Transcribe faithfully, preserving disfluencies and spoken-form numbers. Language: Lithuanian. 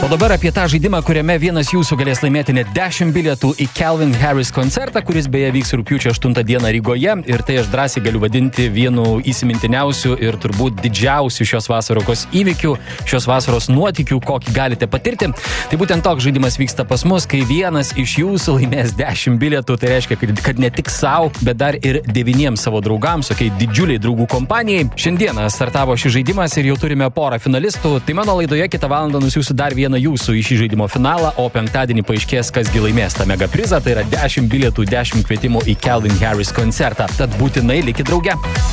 O dabar apie tą žaidimą, kuriame vienas jūsų galės laimėti net dešimt bilietų į Calvin Harris koncertą, kuris beje vyks rugpjūčio aštuntą dieną Rygoje. Ir tai aš drąsiai galiu vadinti vienu įsimintiniausių ir turbūt didžiausių šios vasaros įvykių, šios vasaros nuotykių, kokį galite patirti. Tai būtent toks žaidimas vyksta pas mus, kai vienas iš jūsų laimės dešimt bilietų. Tai reiškia, kad, kad ne tik savo, bet dar ir devyniems savo draugams, tokiai didžiuliai draugų kompanijai. Šiandieną startavo šis žaidimas ir jau turime porą finalistų. Tai mano laidoje kitą valandą nusiųsiu dar vieną jūsų į šį žaidimo finalą, o penktadienį paaiškės, kasgi laimės tą mega prizą. Tai yra dešimt bilietų, dešimt kvietimų į Calvin Harris koncertą. Tad būtinai likit drauge.